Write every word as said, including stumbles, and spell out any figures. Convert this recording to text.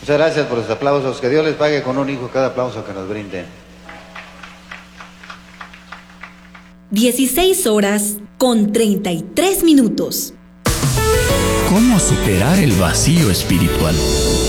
Muchas gracias por los aplausos. Que Dios les pague con un hijo cada aplauso que nos brinden. dieciséis horas con treinta y tres minutos. ¿Cómo superar el vacío espiritual?